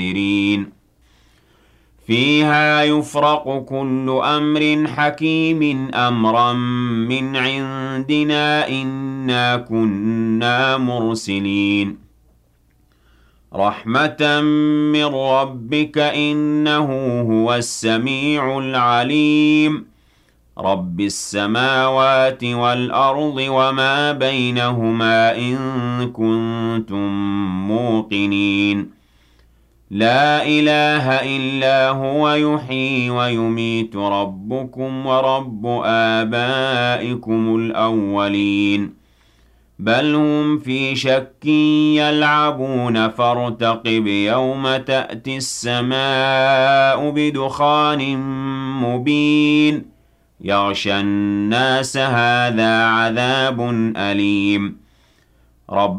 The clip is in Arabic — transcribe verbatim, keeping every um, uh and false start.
فيها يفرق كل أمر حكيم أمرا من عندنا إنا كنا مرسلين رحمة من ربك إنه هو السميع العليم رب السماوات والأرض وما بينهما إن كنتم موقنين لا إله إلا هو يحيي ويميت ربكم ورب آبائكم الأولين بل هم في شك يلعبون فارتقب يوم تأتي السماء بدخان مبين يغشى الناس هذا عذاب أليم رب